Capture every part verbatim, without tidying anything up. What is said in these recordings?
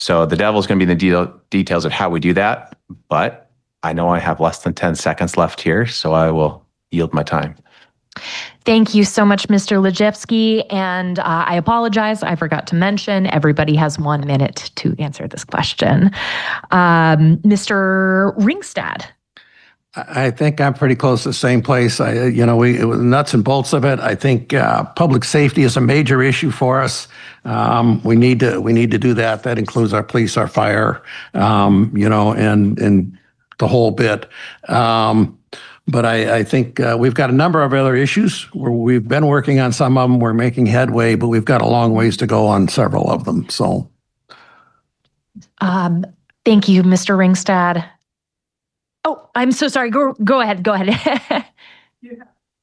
So the devil's going to be in the de- details of how we do that, but I know I have less than ten seconds left here, so I will yield my time. Thank you so much, Mister Lejewski. And uh, I apologize, I forgot to mention, everybody has one minute to answer this question. Um, Mister Ringstad. I think I'm pretty close to the same place. I, you know, we it was nuts and bolts of it. I think uh, public safety is a major issue for us. Um, we need to we need to do that. That includes our police, our fire, um, you know, and and the whole bit. Um, but I, I think uh, we've got a number of other issues where we've been working on some of them. We're making headway, but we've got a long ways to go on several of them. So, um, thank you, Mister Ringstad. Oh, I'm so sorry. Go go ahead. Go ahead. Yeah.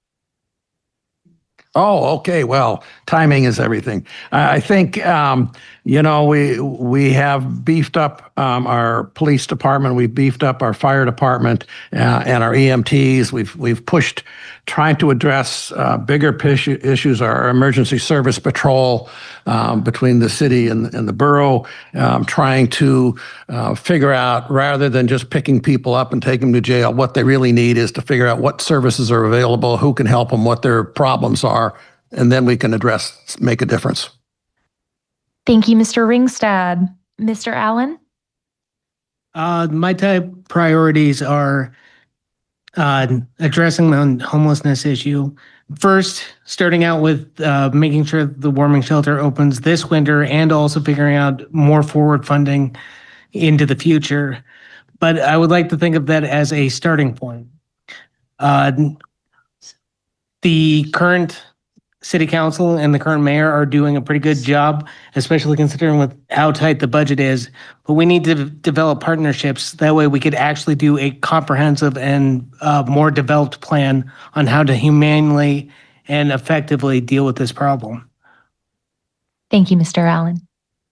Oh, okay. Well, timing is everything. I think, um, you know, we we have beefed up um, our police department. We've beefed up our fire department uh, and our E M Ts. We've we've pushed trying to address uh, bigger issues, our emergency service patrol um, between the city and, and the borough, um, trying to uh, figure out, rather than just picking people up and taking them to jail, what they really need is to figure out what services are available, who can help them, what their problems are, and then we can address, make a difference. Thank you, Mister Ringstad. Mister Allen? Uh, my type priorities are uh, addressing the homelessness issue. First, starting out with uh, making sure the warming shelter opens this winter and also figuring out more forward funding into the future. But I would like to think of that as a starting point. Uh, the current city council and the current mayor are doing a pretty good job, especially considering with how tight the budget is. But we need to develop partnerships. That way we could actually do a comprehensive and uh, more developed plan on how to humanely and effectively deal with this problem. Thank you, Mister Allen.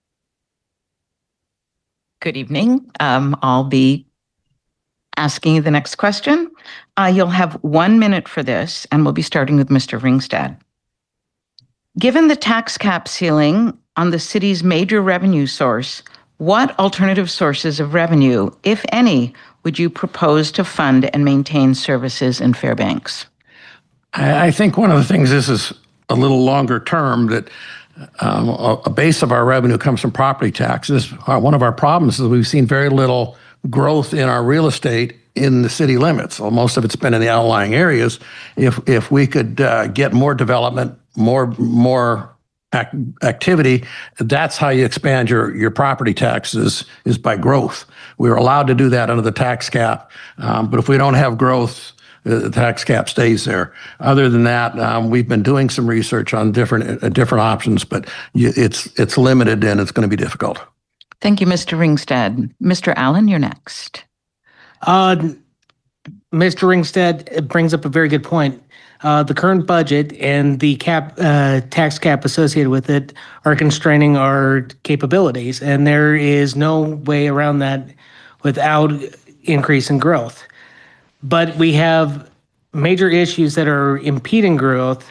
Good evening. Um, I'll be asking you the next question. Uh, you'll have one minute for this, and we'll be starting with Mister Ringstad. Given the tax cap ceiling on the city's major revenue source, what alternative sources of revenue, if any, would you propose to fund and maintain services in Fairbanks? I think one of the things, this is a little longer term, that um, a base of our revenue comes from property taxes. Uh, one of our problems is we've seen very little growth in our real estate in the city limits. Well, most of it's been in the outlying areas. If if we could uh, get more development, more more ac activity, that's how you expand your your property taxes, is by growth. We're allowed to do that under the tax cap, um, but if we don't have growth, the tax cap stays there. Other than that, um, we've been doing some research on different uh, different options, but you, it's it's limited and it's going to be difficult. Thank you, Mister Ringstad. Mister Allen, you're next. Uh, Mister Ringstad brings up a very good point. Uh, the current budget and the cap, uh, tax cap associated with it are constraining our capabilities, and there is no way around that without increase in growth. But we have major issues that are impeding growth,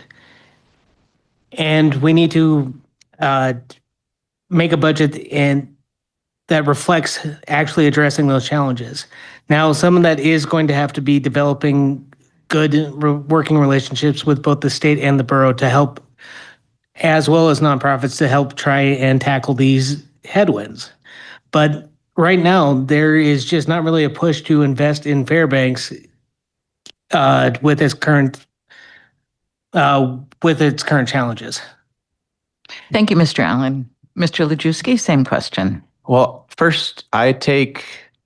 and we need to uh, make a budget and that reflects actually addressing those challenges. Now, some of that is going to have to be developing good re working relationships with both the state and the borough to help, as well as nonprofits, to help try and tackle these headwinds. But right now, there is just not really a push to invest in Fairbanks uh, with its current uh, with its current challenges. Thank you, Mister Allen. Mister Lejewski, same question. Well, first, I take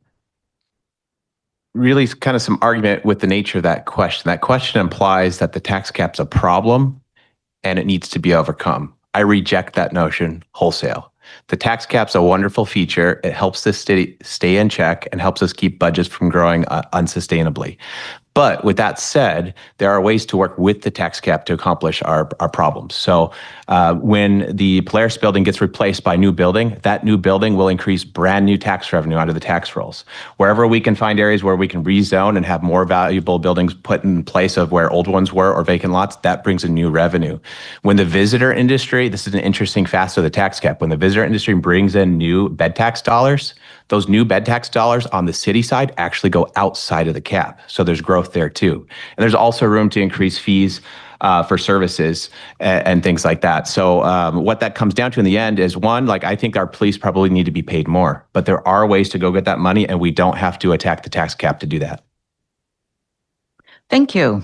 really kind of some argument with the nature of that question. That question implies that the tax cap's a problem and it needs to be overcome. I reject that notion wholesale. The tax cap's a wonderful feature. It helps the city stay in check and helps us keep budgets from growing uh, unsustainably. But with that said, there are ways to work with the tax cap to accomplish our, our problems. So uh, when the Polaris building gets replaced by a new building, that new building will increase brand new tax revenue under the tax rolls. Wherever we can find areas where we can rezone and have more valuable buildings put in place of where old ones were or vacant lots, that brings in new revenue. When the visitor industry, this is an interesting facet of the tax cap, when the visitor industry brings in new bed tax dollars, those new bed tax dollars on the city side actually go outside of the cap. So there's growth there too. And there's also room to increase fees uh, for services and, and things like that. So um, what that comes down to in the end is, one, like I think our police probably need to be paid more, but there are ways to go get that money and we don't have to attack the tax cap to do that. Thank you.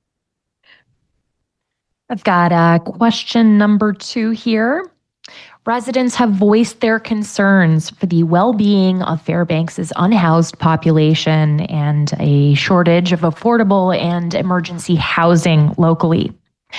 I've got a question number two here. Residents have voiced their concerns for the well-being of Fairbanks' unhoused population and a shortage of affordable and emergency housing locally.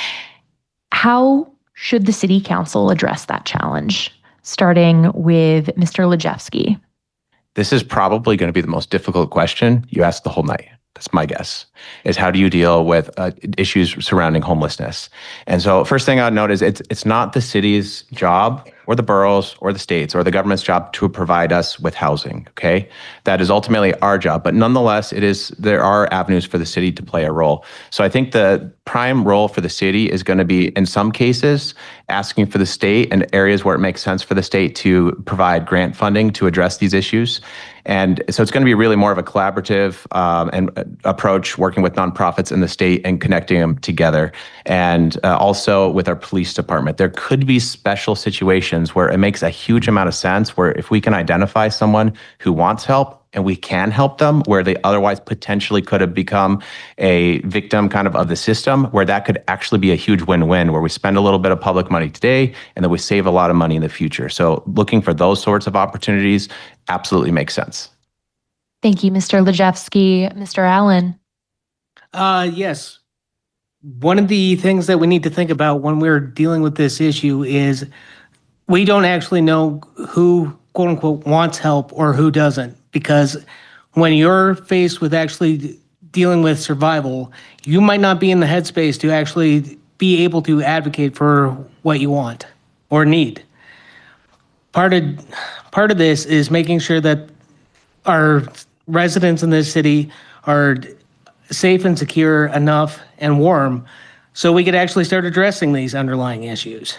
How should the City Council address that challenge? Starting with Mister Lejewski. This is probably going to be the most difficult question you ask the whole night. That's my guess, is how do you deal with uh, issues surrounding homelessness? And so first thing I'd note is it's it's not the city's job or the boroughs or the states or the government's job to provide us with housing, okay? That is ultimately our job, but nonetheless, it is there are avenues for the city to play a role. So I think the prime role for the city is going to be, in some cases, asking for the state and areas where it makes sense for the state to provide grant funding to address these issues. And so it's going to be really more of a collaborative um, and uh, approach, working with nonprofits in the state and connecting them together. And uh, also with our police department, there could be special situations where it makes a huge amount of sense, where if we can identify someone who wants help and we can help them where they otherwise potentially could have become a victim kind of of the system, where that could actually be a huge win-win, where we spend a little bit of public money today and then we save a lot of money in the future. So looking for those sorts of opportunities absolutely makes sense. Thank you, Mister Lejewski. Mister Allen. Uh, yes. One of the things that we need to think about when we're dealing with this issue is we don't actually know who, quote unquote, wants help or who doesn't. Because when you're faced with actually dealing with survival, you might not be in the headspace to actually be able to advocate for what you want or need. Part of, part of this is making sure that our residents in this city are safe and secure enough and warm so we could actually start addressing these underlying issues.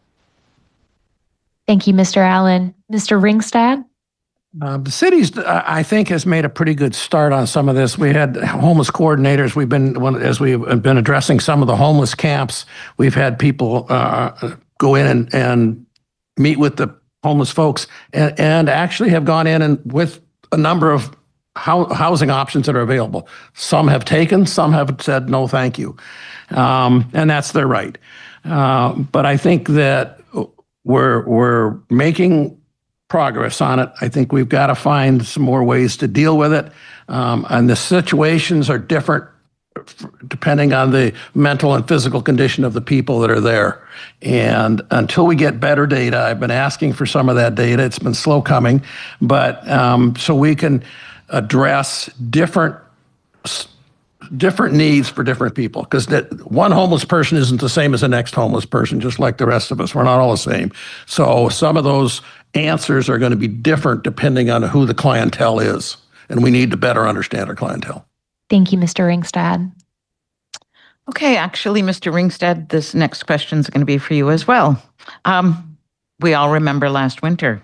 Thank you, Mister Allen. Mister Ringstad? Uh, the city's, uh, I think, has made a pretty good start on some of this. We had homeless coordinators. We've been, as we've been addressing some of the homeless camps, we've had people uh, go in and, and meet with the homeless folks and, and actually have gone in and with a number of ho housing options that are available. Some have taken, some have said, no, thank you. Um, and that's their right. Uh, but I think that we're, we're making progress on it. I think we've got to find some more ways to deal with it. Um, and the situations are different depending on the mental and physical condition of the people that are there. And until we get better data, I've been asking for some of that data. It's been slow coming, but um, so we can address different different needs for different people, because that one homeless person isn't the same as the next homeless person, just like the rest of us. We're not all the same. So some of those answers are going to be different depending on who the clientele is, and we need to better understand our clientele. Thank you, Mister Ringstad. Okay, actually, Mister Ringstad, this next question is going to be for you as well. Um, we all remember last winter.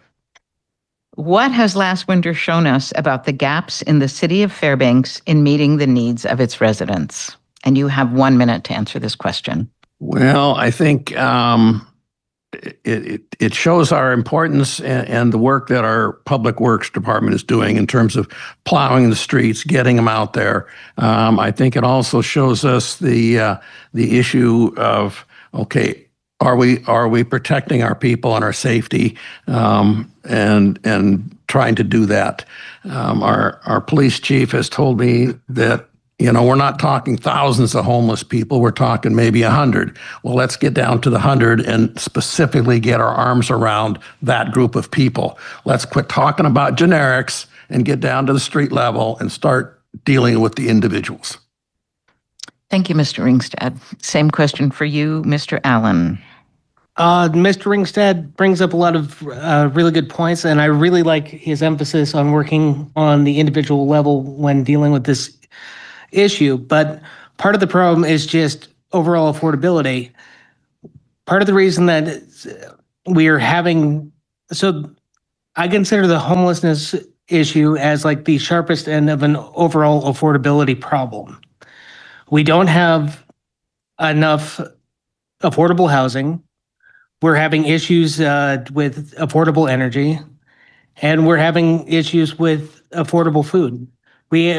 What has last winter shown us about the gaps in the city of Fairbanks in meeting the needs of its residents? And you have one minute to answer this question. Well, I think um, it, it, it shows our importance and, and the work that our public works department is doing in terms of plowing the streets, getting them out there. Um, I think it also shows us the uh, the issue of, okay, Are we are we protecting our people and our safety, um, and and trying to do that? Um, our our police chief has told me that, you know, we're not talking thousands of homeless people. We're talking maybe a hundred. Well, let's get down to the hundred and specifically get our arms around that group of people. Let's quit talking about generics and get down to the street level and start dealing with the individuals. Thank you, Mister Ringstad. Same question for you, Mister Allen. Uh, Mister Ringstad brings up a lot of uh, really good points, and I really like his emphasis on working on the individual level when dealing with this issue. But part of the problem is just overall affordability. Part of the reason that we are having, so I consider the homelessness issue as like the sharpest end of an overall affordability problem. We don't have enough affordable housing. We're having issues uh, with affordable energy, and we're having issues with affordable food. We,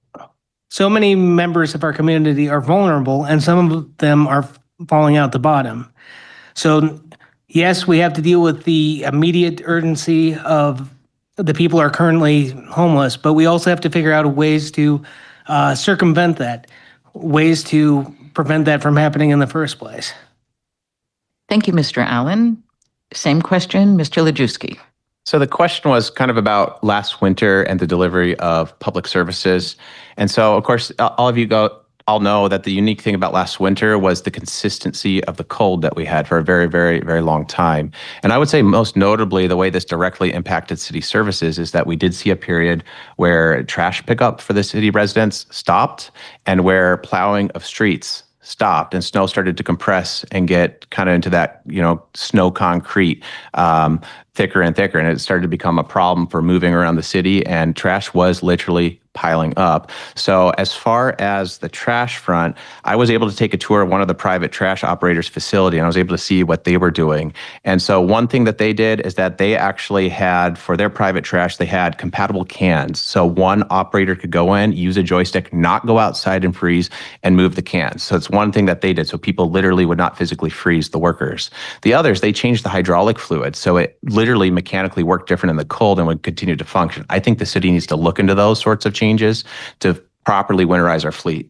so many members of our community are vulnerable, and some of them are falling out the bottom. So yes, we have to deal with the immediate urgency of the people who are currently homeless, but we also have to figure out ways to uh, circumvent that, ways to prevent that from happening in the first place. Thank you, Mister Allen. Same question, Mister Lajewski. So the question was kind of about last winter and the delivery of public services. And so, of course, all of you go, all know that the unique thing about last winter was the consistency of the cold that we had for a very, very, very long time. And I would say most notably, the way this directly impacted city services is that we did see a period where trash pickup for the city residents stopped and where plowing of streets stopped and snow started to compress and get kind of into that, you know, snow concrete, um, thicker and thicker. And it started to become a problem for moving around the city, and trash was literally piling up. So as far as the trash front, I was able to take a tour of one of the private trash operators' facility, and I was able to see what they were doing. And so one thing that they did is that they actually had, for their private trash, they had compatible cans. So one operator could go in, use a joystick, not go outside and freeze, and move the cans. So it's one thing that they did. So people literally would not physically freeze the workers. The others, they changed the hydraulic fluid. So it literally mechanically worked different in the cold and would continue to function. I think the city needs to look into those sorts of changes changes to properly winterize our fleet.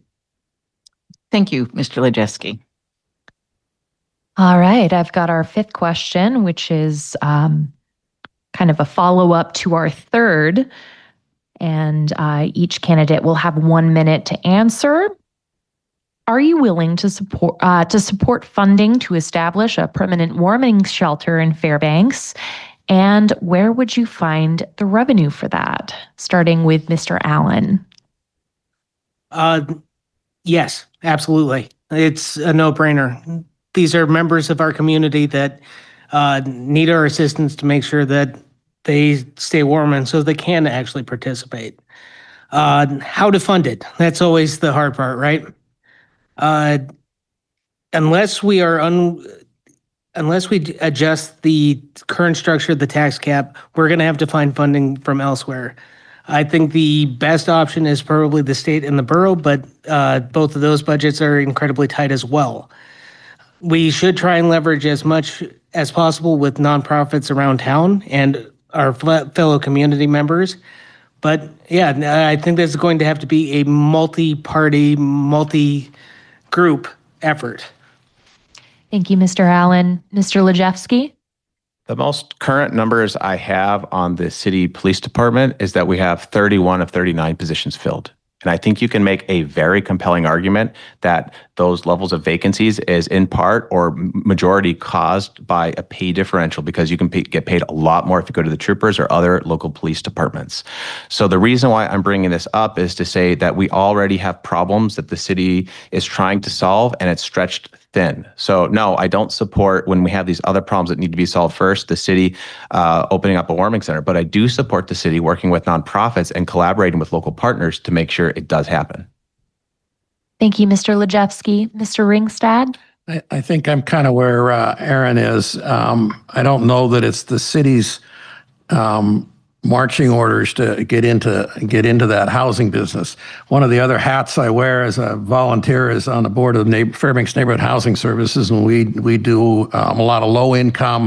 Thank you, Mister Lajewski. All right, I've got our fifth question, which is um, kind of a follow-up to our third. And uh, each candidate will have one minute to answer. Are you willing to support uh, to support funding to establish a permanent warming shelter in Fairbanks? And where would you find the revenue for that? Starting with Mister Allen. Uh, yes, absolutely. It's a no-brainer. These are members of our community that uh, need our assistance to make sure that they stay warm and so they can actually participate. Uh, how to fund it? That's always the hard part, right? Uh, unless we are un Unless we adjust the current structure of the tax cap, we're going to have to find funding from elsewhere. I think the best option is probably the state and the borough, but uh, both of those budgets are incredibly tight as well. We should try and leverage as much as possible with nonprofits around town and our fellow community members. But yeah, I think there's going to have to be a multi-party, multi-group effort. Thank you, Mister Allen. Mister Lajewski? The most current numbers I have on the city police department is that we have thirty-one of thirty-nine positions filled. And I think you can make a very compelling argument that those levels of vacancies is in part or majority caused by a pay differential, because you can pay, get paid a lot more if you go to the troopers or other local police departments. So the reason why I'm bringing this up is to say that we already have problems that the city is trying to solve, and it's stretched thin. So no, I don't support, when we have these other problems that need to be solved first, the city uh, opening up a warming center. But I do support the city working with nonprofits and collaborating with local partners to make sure it does happen. Thank you, Mister Lajewski. Mister Ringstad? I, I think I'm kind of where uh, Aaron is. Um, I don't know that it's the city's um, marching orders to get into get into that housing business. One of the other hats I wear as a volunteer is on the board of the Fairbanks Neighborhood Housing Services, and we we do um, a lot of low income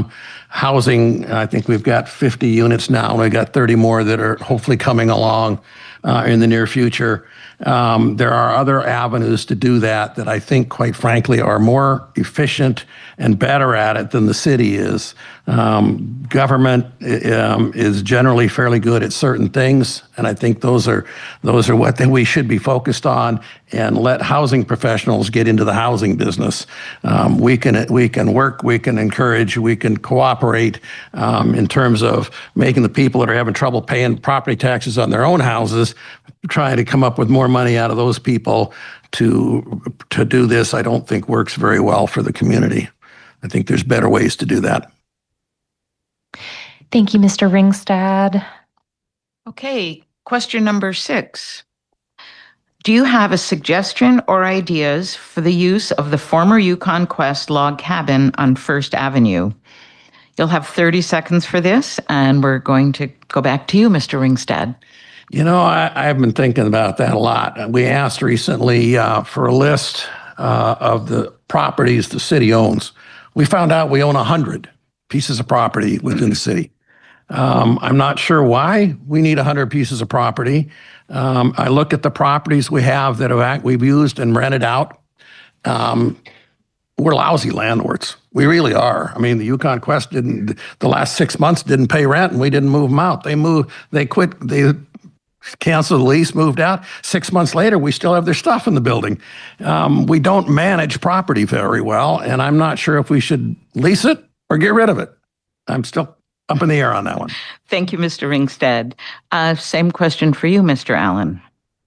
housing. I think we've got fifty units now, and we've got thirty more that are hopefully coming along uh, in the near future. Um, there are other avenues to do that that I think, quite frankly, are more efficient and better at it than the city is. Um, government um, is generally fairly good at certain things, and I think those are those are what we should be focused on, and let housing professionals get into the housing business. Um, we can we can work, we can encourage, we can cooperate um, in terms of making the people that are having trouble paying property taxes on their own houses, trying to come up with more money out of those people to to do this. I don't think works very well for the community. I think there's better ways to do that. Thank you, Mister Ringstad. Okay, question number six. Do you have a suggestion or ideas for the use of the former Yukon Quest log cabin on First Avenue? You'll have thirty seconds for this, and we're going to go back to you, Mister Ringstad. You know, I, I've been thinking about that a lot. We asked recently uh, for a list uh, of the properties the city owns. We found out we own one hundred pieces of property within the city. Um, I'm not sure why we need one hundred pieces of property. Um, I look at the properties we have that have, we've used and rented out. Um, we're lousy landlords. We really are. I mean, the Yukon Quest didn't, the last six months didn't pay rent, and we didn't move them out. They moved, they quit, they canceled the lease, moved out. Six months later, we still have their stuff in the building. Um, we don't manage property very well, and I'm not sure if we should lease it or get rid of it. I'm still up in the air on that one. Thank you, Mister Ringstad. Uh, same question for you, Mister Allen.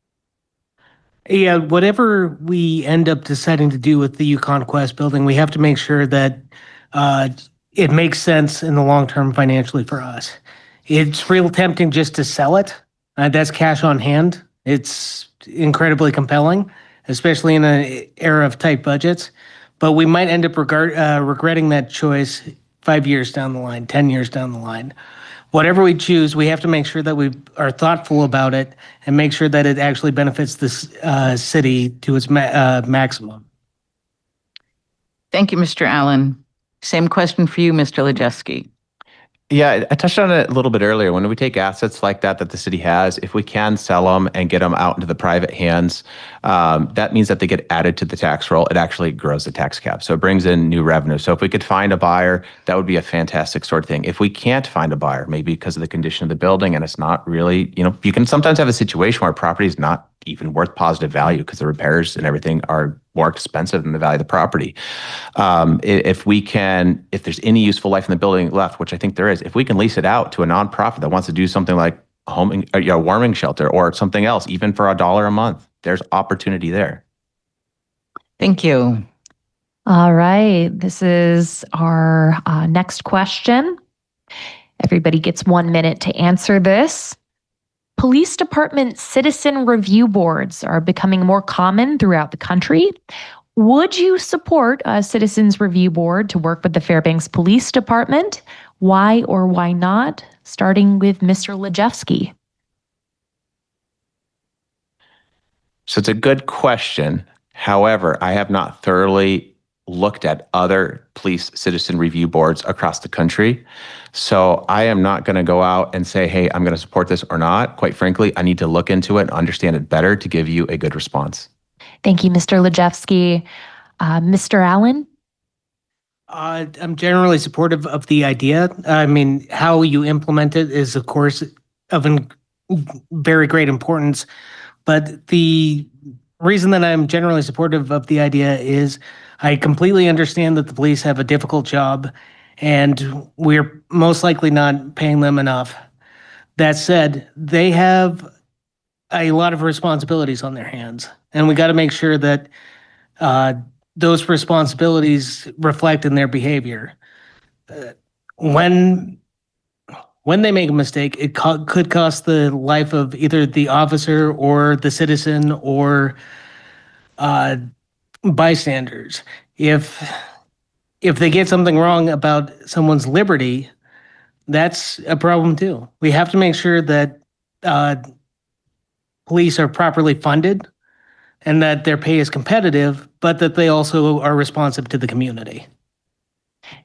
Yeah, whatever we end up deciding to do with the Yukon Quest building, we have to make sure that uh, it makes sense in the long term financially for us. It's real tempting just to sell it. Uh, that's cash on hand. It's incredibly compelling, especially in an era of tight budgets. But we might end up regard, uh, regretting that choice five years down the line, ten years down the line. Whatever we choose, we have to make sure that we are thoughtful about it and make sure that it actually benefits this uh, city to its ma- uh, maximum. Thank you, Mister Allen. Same question for you, Mister Ledusky. Yeah, I touched on it a little bit earlier. When we take assets like that that the city has, if we can sell them and get them out into the private hands, um, that means that they get added to the tax roll. It actually grows the tax cap. So it brings in new revenue. So if we could find a buyer, that would be a fantastic sort of thing. If we can't find a buyer, maybe because of the condition of the building and it's not really, you know, you can sometimes have a situation where property is not even worth positive value because the repairs and everything are more expensive than the value of the property. Um, if we can, if there's any useful life in the building left, which I think there is, if we can lease it out to a nonprofit that wants to do something like a home, a you know, warming shelter or something else, even for a dollar a month, there's opportunity there. Thank you. All right. This is our uh, next question. Everybody gets one minute to answer this. Police department citizen review boards are becoming more common throughout the country. Would you support a citizens review board to work with the Fairbanks Police Department? Why or why not? Starting with Mister Ledusky. So it's a good question. However, I have not thoroughly looked at other police citizen review boards across the country. So I am not going to go out and say, hey, I'm going to support this or not. Quite frankly, I need to look into it and understand it better to give you a good response. Thank you, Mister Ledusky. Uh, Mister Allen? Uh, I'm generally supportive of the idea. I mean, how you implement it is, of course, of in- very great importance. But the reason that I'm generally supportive of the idea is I completely understand that the police have a difficult job and we're most likely not paying them enough. That said, they have a lot of responsibilities on their hands, and we got to make sure that uh, those responsibilities reflect in their behavior. Uh, when when they make a mistake, it co- could cost the life of either the officer or the citizen or uh, bystanders. If if they get something wrong about someone's liberty, that's a problem too. We have to make sure that uh, police are properly funded and that their pay is competitive, but that they also are responsive to the community.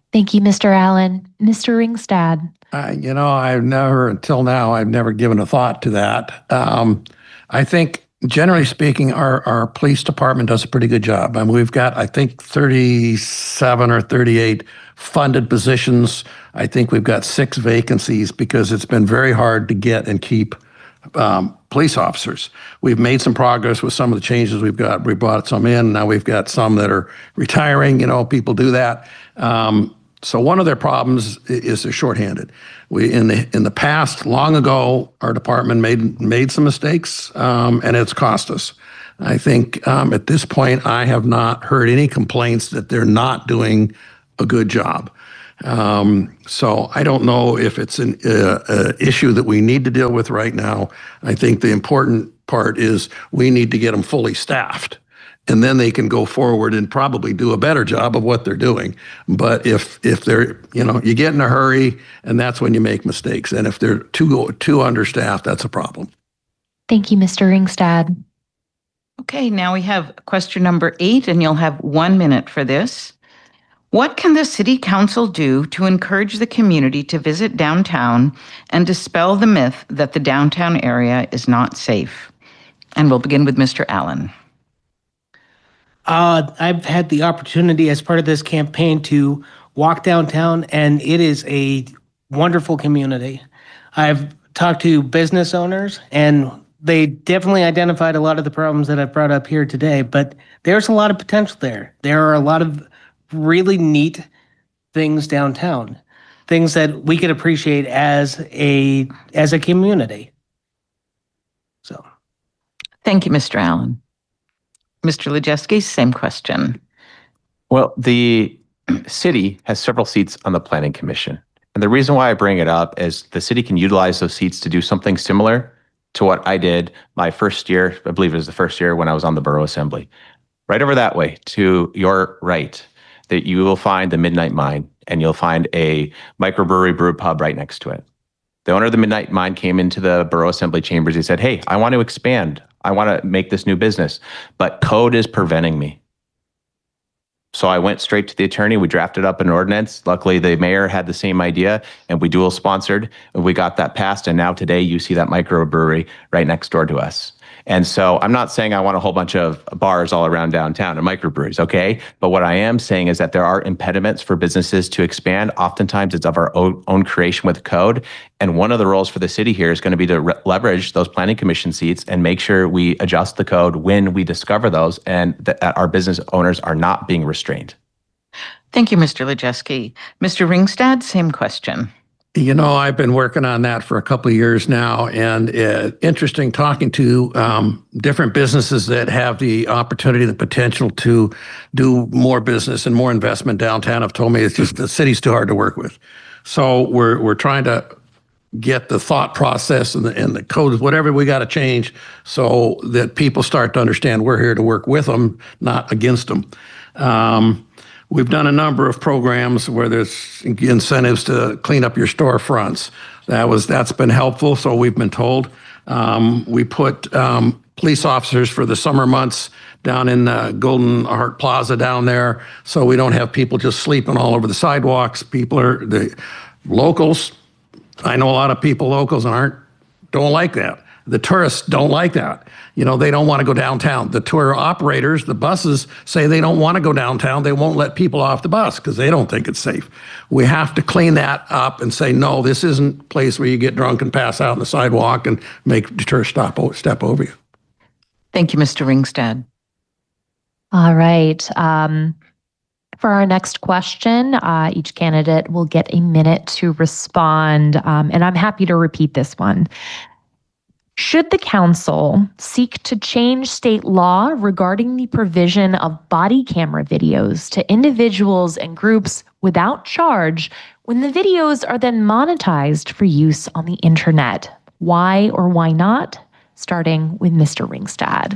Thank you, Mister Allen. Mister Ringstad. Uh, you know, I've never, until now, I've never given a thought to that. Um, I think, generally speaking, our, our police department does a pretty good job. I mean, we've got, I think, thirty-seven or thirty-eight funded positions. I think we've got six vacancies because it's been very hard to get and keep um, police officers. We've made some progress with some of the changes we've got. We brought some in. Now we've got some that are retiring. You know, people do that. Um, So one of their problems is they're shorthanded. We in the in the past, long ago, our department made made some mistakes, um, and it's cost us. I think um, at this point, I have not heard any complaints that they're not doing a good job. Um, so I don't know if it's an uh, uh, issue that we need to deal with right now. I think the important part is we need to get them fully staffed. And then they can go forward and probably do a better job of what they're doing. But if if they're, you know, you get in a hurry, and that's when you make mistakes. And if they're too too understaffed, that's a problem. Thank you, Mister Ringstad. Okay, now we have question number eight, and you'll have one minute for this. What can the City Council do to encourage the community to visit downtown and dispel the myth that the downtown area is not safe? And we'll begin with Mister Allen. Uh, I've had the opportunity as part of this campaign to walk downtown, and it is a wonderful community. I've talked to business owners, and they definitely identified a lot of the problems that I've brought up here today, but there's a lot of potential there. There are a lot of really neat things downtown, things that we could appreciate as a as a community. So, Thank you, Mister Allen. Mister Lajewski, same question. Well, the city has several seats on the Planning Commission. And the reason why I bring it up is the city can utilize those seats to do something similar to what I did my first year. I believe it was the first year when I was on the Borough Assembly. Right over that way to your right, that you will find the Midnight Mine, and you'll find a microbrewery brew pub right next to it. The owner of the Midnight Mine came into the Borough Assembly chambers. He said, hey, I want to expand. I want to make this new business, but code is preventing me. So I went straight to the attorney. We drafted up an ordinance. Luckily, the mayor had the same idea, and we dual sponsored, and we got that passed. And now today you see that microbrewery right next door to us. And so I'm not saying I want a whole bunch of bars all around downtown and microbreweries, okay? But what I am saying is that there are impediments for businesses to expand. Oftentimes it's of our own, own creation with code. And one of the roles for the city here is going to be to re- leverage those planning commission seats and make sure we adjust the code when we discover those and that our business owners are not being restrained. Thank you, Mister Lajewski. Mister Ringstad, same question. You know, I've been working on that for a couple of years now, and uh, interesting talking to um, different businesses that have the opportunity, the potential to do more business and more investment downtown have told me it's just the city's too hard to work with. So we're we're trying to get the thought process and the, and the codes, whatever we got to change, so that people start to understand we're here to work with them, not against them. Um, We've done a number of programs where there's incentives to clean up your storefronts. That was that's been helpful. So we've been told. Um, we put um, police officers for the summer months down in uh, Golden Heart Plaza down there, so we don't have people just sleeping all over the sidewalks. People are the locals. I know a lot of people locals and aren't don't like that. The tourists don't like that. You know, they don't want to go downtown. The tour operators, the buses, say they don't want to go downtown. They won't let people off the bus because they don't think it's safe. We have to clean that up and say, no, this isn't a place where you get drunk and pass out on the sidewalk and make tourists stop, step over you. Thank you, Mister Ringstad. All right. Um, for our next question, uh, each candidate will get a minute to respond. Um, and I'm happy to repeat this one. Should the council seek to change state law regarding the provision of body camera videos to individuals and groups without charge when the videos are then monetized for use on the internet? Why or why not? Starting with Mister Ringstad.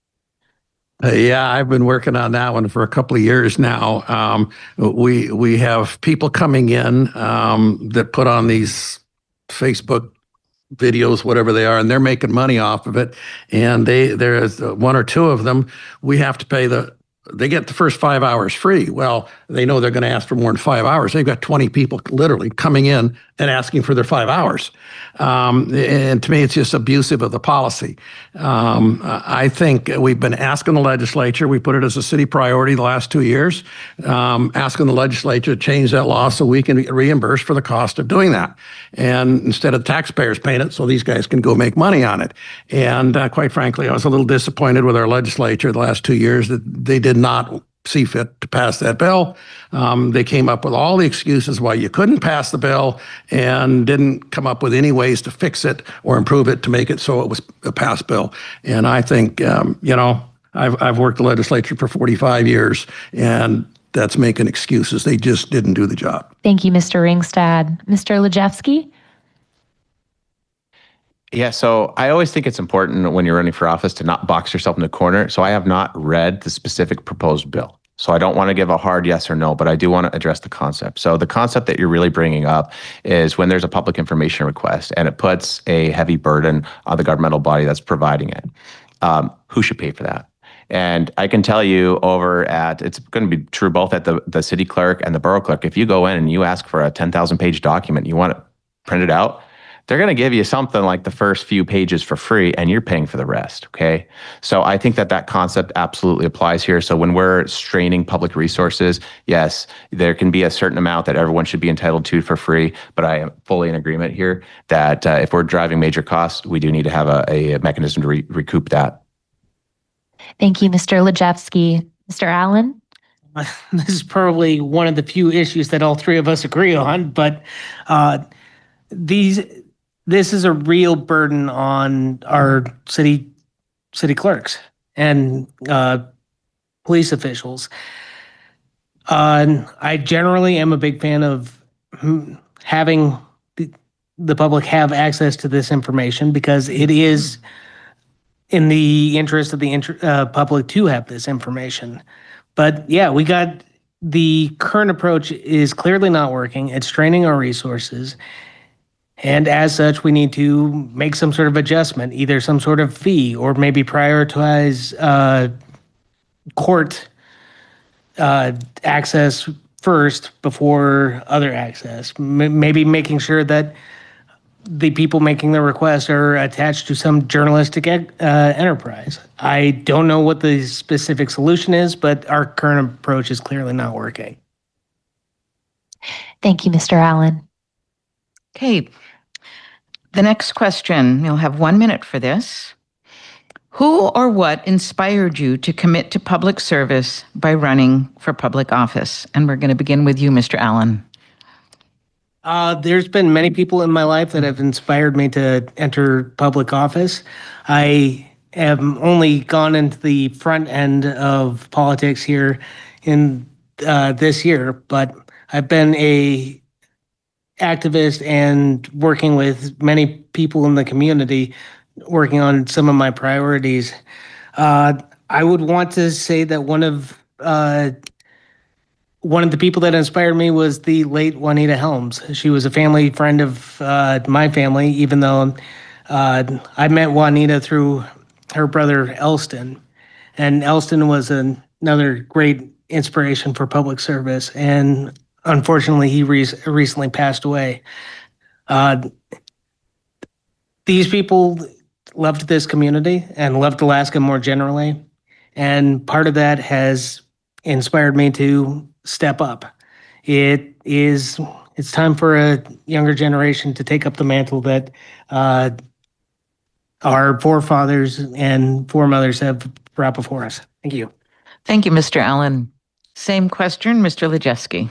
Uh, yeah, I've been working on that one for a couple of years now. Um, we we have people coming in um, that put on these Facebook videos, whatever they are, and they're making money off of it. And they there's one or two of them. We have to pay the they get the first five hours free. Well, they know they're going to ask for more than five hours. They've got twenty people literally coming in and asking for their five hours. Um, and to me, it's just abusive of the policy. Um, I think we've been asking the legislature, we put it as a city priority the last two years, um, asking the legislature to change that law so we can reimburse for the cost of doing that. And instead of taxpayers paying it, so these guys can go make money on it. And uh, quite frankly, I was a little disappointed with our legislature the last two years that they did not see fit to pass that bill. Um, they came up with all the excuses why you couldn't pass the bill and didn't come up with any ways to fix it or improve it to make it so it was a passed bill. And I think, um, you know, I've, I've worked the legislature for forty-five years, and that's making excuses. They just didn't do the job. Thank you, Mister Ringstad. Mister Lejewski? Yeah, so I always think it's important when you're running for office to not box yourself in a corner. So I have not read the specific proposed bill. So I don't want to give a hard yes or no, but I do want to address the concept. So the concept that you're really bringing up is when there's a public information request and it puts a heavy burden on the governmental body that's providing it. Um, who should pay for that? And I can tell you over at, it's going to be true both at the, the city clerk and the borough clerk. If you go in and you ask for a ten thousand page document, you want it printed out, they're going to give you something like the first few pages for free and you're paying for the rest. Okay. So I think that that concept absolutely applies here. So when we're straining public resources, yes, there can be a certain amount that everyone should be entitled to for free. But I am fully in agreement here that uh, if we're driving major costs, we do need to have a, a mechanism to re- recoup that. Thank you, Mister Lejewski. Mister Allen? This is probably one of the few issues that all three of us agree on, but uh, these this is a real burden on our city city clerks and uh, police officials. Uh, I generally am a big fan of having the, the public have access to this information because it is in the interest of the inter, uh, public to have this information. But yeah, we got the current approach is clearly not working. It's straining our resources. And as such, we need to make some sort of adjustment, either some sort of fee or maybe prioritize uh, court uh, access first before other access. M- maybe making sure that the people making the request are attached to some journalistic uh, enterprise. I don't know what the specific solution is, but our current approach is clearly not working. Thank you, Mister Allen. Okay. The next question, you'll have one minute for this. Who or what inspired you to commit to public service by running for public office? And we're going to begin with you, Mister Allen. Uh, there's been many people in my life that have inspired me to enter public office. I have only gone into the front end of politics here in uh, this year, but I've been a activist and working with many people in the community, working on some of my priorities. Uh, I would want to say that one of uh, one of the people that inspired me was the late Juanita Helms. She was a family friend of uh, my family, even though uh, I met Juanita through her brother Elston. And Elston was an, another great inspiration for public service. And unfortunately, he re- recently passed away. Uh, these people loved this community and loved Alaska more generally. And part of that has inspired me to step up. It is, it's time for a younger generation to take up the mantle that uh, our forefathers and foremothers have brought before us. Thank you. Thank you, Mister Allen. Same question, Mister Lejewski.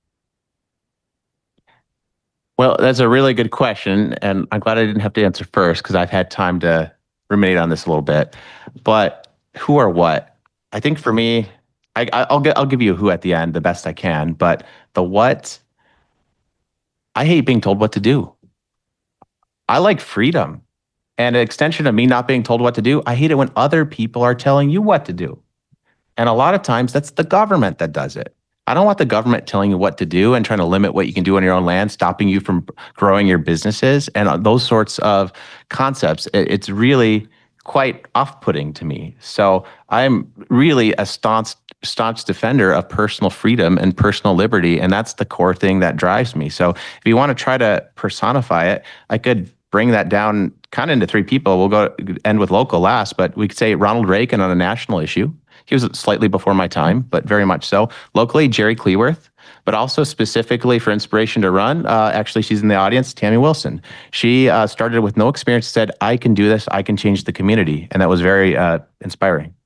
Well, that's a really good question, and I'm glad I didn't have to answer first because I've had time to ruminate on this a little bit. But who or what? I think for me, I, I'll get, I'll give you a who at the end, the best I can. But the what, I hate being told what to do. I like freedom, and an extension of me not being told what to do. I hate it when other people are telling you what to do, and a lot of times that's the government that does it. I don't want the government telling you what to do and trying to limit what you can do on your own land, stopping you from growing your businesses and those sorts of concepts. It's really quite off-putting to me. So I'm really a staunch staunch defender of personal freedom and personal liberty, and that's the core thing that drives me. So if you want to try to personify it, I could bring that down kind of into three people. We'll go end with local last, but we could say Ronald Reagan on a national issue. He was slightly before my time, but very much so. Locally, Jerry Cleworth, but also specifically for inspiration to run. Uh, actually, she's in the audience, Tammy Wilson. She uh, started with no experience, said, I can do this, I can change the community. And that was very uh, inspiring.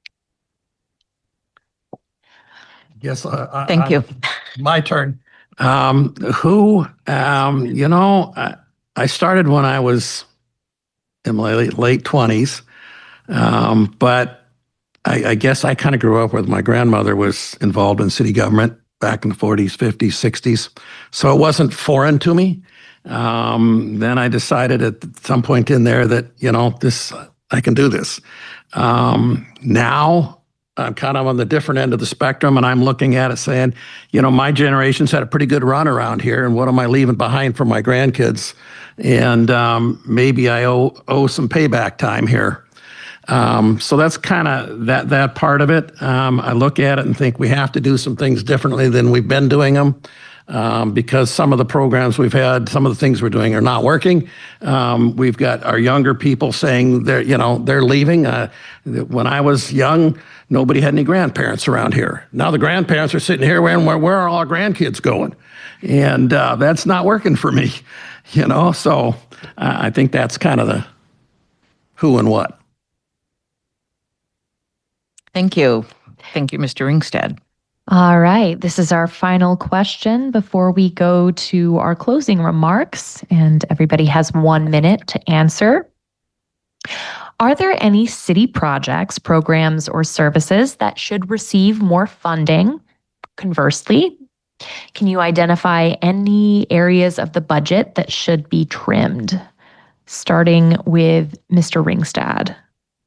Yes. Uh, Thank I, you. My turn. Um, who, um, you know, I, I started when I was in my late, late twenties, um, but I, I guess I kind of grew up with my grandmother was involved in city government back in the forties, fifties, sixties. So it wasn't foreign to me. Um, then I decided at some point in there that, you know, this, I can do this. Um, now, I'm kind of on the different end of the spectrum, and I'm looking at it saying, you know, my generation's had a pretty good run around here, and what am I leaving behind for my grandkids? And um, maybe I owe owe some payback time here. Um, so that's kind of that that part of it. Um, I look at it and think we have to do some things differently than we've been doing them. Um, because some of the programs we've had, some of the things we're doing are not working. Um, we've got our younger people saying they're, you know, they're leaving. Uh, when I was young, nobody had any grandparents around here. Now the grandparents are sitting here wondering where, where are all our grandkids going? And uh, that's not working for me, you know? So uh, I think that's kind of the who and what. Thank you. Thank you, Mister Ringstad. All right. This is our final question before we go to our closing remarks, and everybody has one minute to answer. Are there any city projects, programs, or services that should receive more funding? Conversely, can you identify any areas of the budget that should be trimmed? Starting with Mister Ringstad.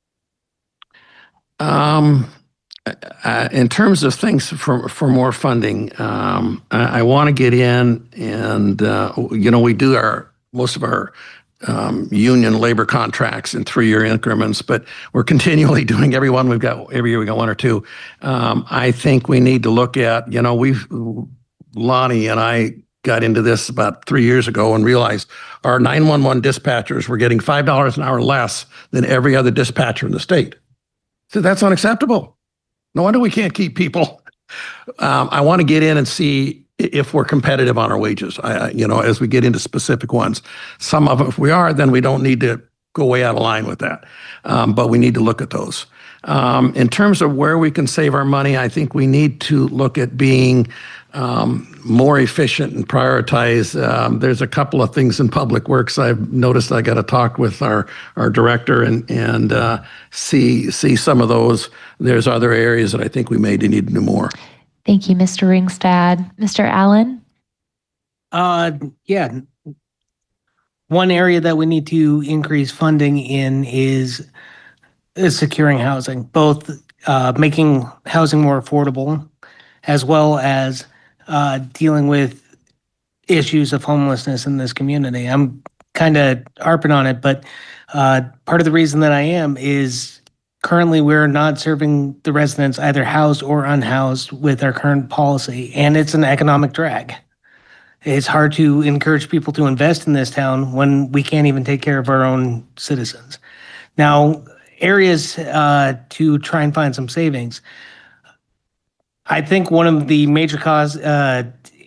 Um, uh, in terms of things for, for more funding, um, I, I want to get in and, uh, you know, we do our, most of our um, union labor contracts in three-year increments, but we're continually doing every one. We've got, every year we got one or two. Um, I think we need to look at, you know, we've, Lonnie and I got into this about three years ago and realized our nine one one dispatchers were getting five dollars an hour less than every other dispatcher in the state. So that's unacceptable. No wonder we can't keep people. Um, I want to get in and see if we're competitive on our wages, I, you know, as we get into specific ones. Some of them, if we are, then we don't need to go way out of line with that. Um, but we need to look at those. Um, in terms of where we can save our money, I think we need to look at being um, more efficient and prioritize. Um, there's a couple of things in public works I've noticed. I got to talk with our our director and and uh, see see some of those. There's other areas that I think we may need to do more. Thank you, Mister Ringstad. Mister Allen? Uh, yeah. One area that we need to increase funding in is, is securing housing, both uh, making housing more affordable, as well as uh, dealing with issues of homelessness in this community. I'm kind of harping on it, but uh, part of the reason that I am is currently we're not serving the residents either housed or unhoused with our current policy, and it's an economic drag. It's hard to encourage people to invest in this town when we can't even take care of our own citizens. Now, areas uh, to try and find some savings. I think one of the major cause uh,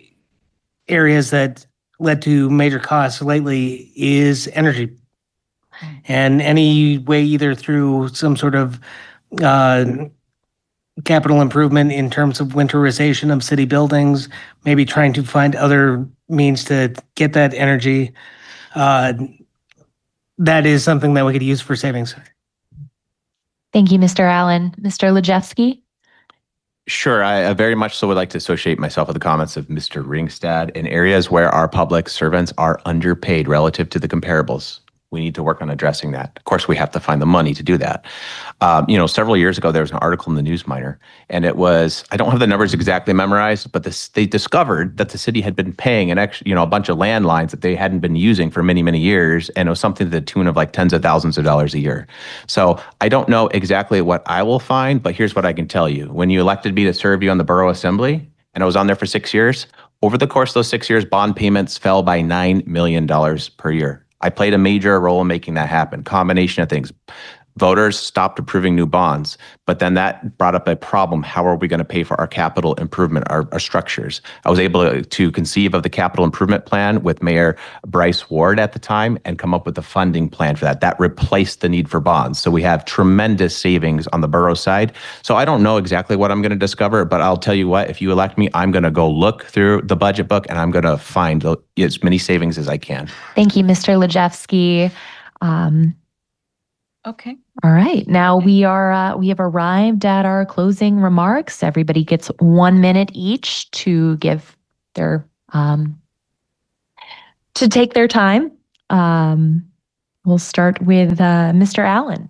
areas that led to major costs lately is energy. And any way, either through some sort of uh, capital improvement in terms of winterization of city buildings, maybe trying to find other means to get that energy, uh, that is something that we could use for savings. Thank you, Mister Allen. Mister Lajewski? Sure, I uh, very much so would like to associate myself with the comments of Mister Ringstad in areas where our public servants are underpaid relative to the comparables. We need to work on addressing that. Of course, we have to find the money to do that. Um, you know, several years ago, there was an article in the News Miner, and it was, I don't have the numbers exactly memorized, but this, they discovered that the city had been paying an extra, you know, a bunch of landlines that they hadn't been using for many, many years, and it was something to the tune of like tens of thousands of dollars a year. So I don't know exactly what I will find, but here's what I can tell you. When you elected me to serve you on the Borough Assembly, and I was on there for six years, over the course of those six years, bond payments fell by nine million dollars per year. I played a major role in making that happen. Combination of things. Voters stopped approving new bonds, but then that brought up a problem. How are we going to pay for our capital improvement, our, our structures? I was able to, to conceive of the capital improvement plan with Mayor Bryce Ward at the time and come up with a funding plan for that. That replaced the need for bonds. So we have tremendous savings on the borough side. So I don't know exactly what I'm going to discover, but I'll tell you what, if you elect me, I'm going to go look through the budget book and I'm going to find as many savings as I can. Thank you, Mister Lajewski. Um, Okay. All right. Now we are uh, we have arrived at our closing remarks. Everybody gets one minute each to give their um, to take their time. Um, we'll start with uh, Mister Allen.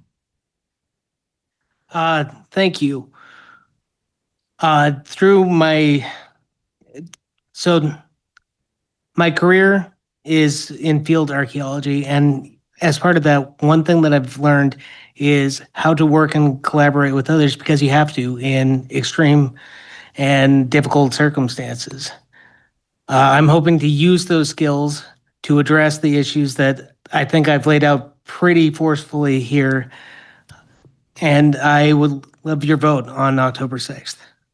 Uh, thank you. Uh, through my so my career is in field archaeology, and as part of that, one thing that I've learned is how to work and collaborate with others, because you have to in extreme and difficult circumstances. Uh, I'm hoping to use those skills to address the issues that I think I've laid out pretty forcefully here. And I would love your vote on October sixth.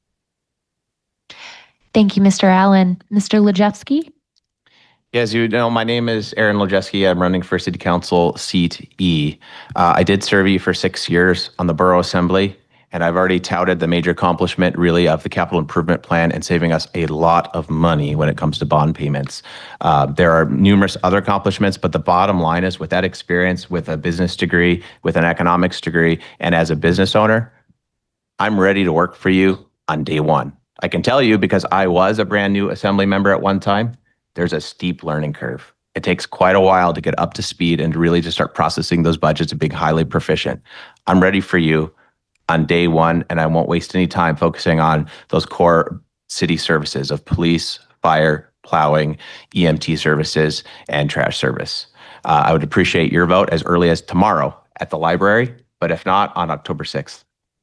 Thank you, Mister Allen. Mister Lajewski? As you know, my name is Aaron Lajewski. I'm running for City Council seat E. Uh, I did serve you for six years on the Borough Assembly, and I've already touted the major accomplishment really of the capital improvement plan and saving us a lot of money when it comes to bond payments. Uh, there are numerous other accomplishments, but the bottom line is with that experience, with a business degree, with an economics degree, and as a business owner, I'm ready to work for you on day one. I can tell you because I was a brand new Assembly member at one time, there's a steep learning curve. It takes quite a while to get up to speed and to really just start processing those budgets and being highly proficient. I'm ready for you on day one, and I won't waste any time focusing on those core city services of police, fire, plowing, E M T services, and trash service. Uh, I would appreciate your vote as early as tomorrow at the library, but if not, on October sixth.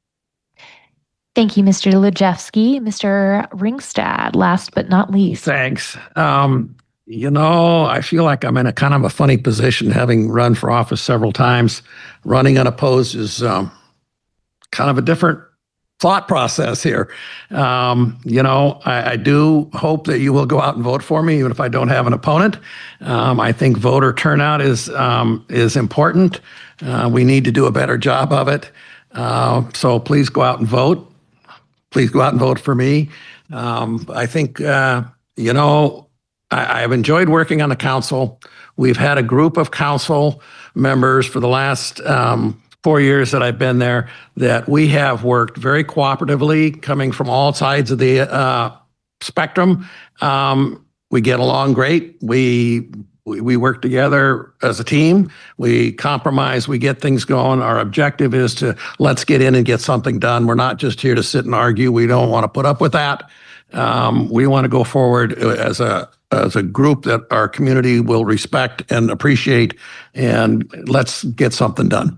Thank you, Mister Lajewski. Mister Ringstad, last but not least. Thanks. Um, you know, I feel like I'm in a kind of a funny position, having run for office several times. Running unopposed is um, kind of a different thought process here. Um, you know, I, I do hope that you will go out and vote for me, even if I don't have an opponent. Um, I think voter turnout is um, is important. Uh, we need to do a better job of it. Uh, so please go out and vote. Please go out and vote for me. Um, I think, uh, you know, I, I've enjoyed working on the council. We've had a group of council members for the last um, four years that I've been there that we have worked very cooperatively, coming from all sides of the uh, spectrum. Um, we get along great. We We, we work together as a team. We compromise. We get things going. Our objective is to let's get in and get something done. We're not just here to sit and argue. We don't want to put up with that. Um, we want to go forward as a as a group that our community will respect and appreciate, and let's get something done.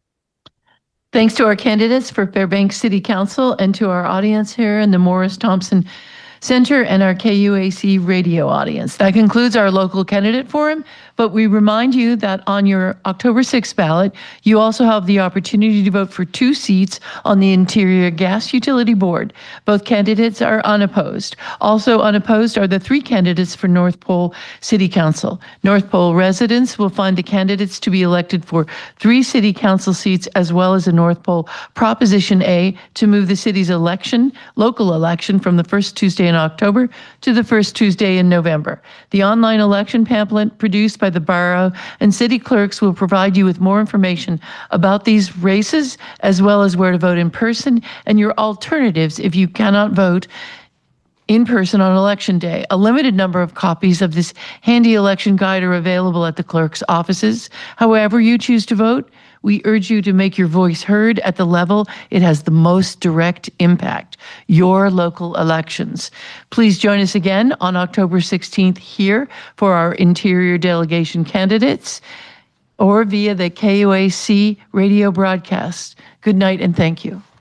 Thanks to our candidates for Fairbanks City Council and to our audience here in the Morris Thompson Center and our K U A C radio audience. That concludes our local candidate forum, but we remind you that on your October sixth ballot, you also have the opportunity to vote for two seats on the Interior Gas Utility Board. Both candidates are unopposed. Also unopposed are the three candidates for North Pole City Council. North Pole residents will find the candidates to be elected for three city council seats, as well as a North Pole Proposition A to move the city's election, local election, from the first Tuesday in October to the first Tuesday in November. The online election pamphlet produced by the borough and city clerks will provide you with more information about these races, as well as where to vote in person and your alternatives if you cannot vote in person on Election Day. A limited number of copies of this handy election guide are available at the clerk's offices. However you choose to vote, we urge you to make your voice heard at the level it has the most direct impact, your local elections. Please join us again on October sixteenth here for our Interior Delegation candidates or via the K U A C radio broadcast. Good night and thank you.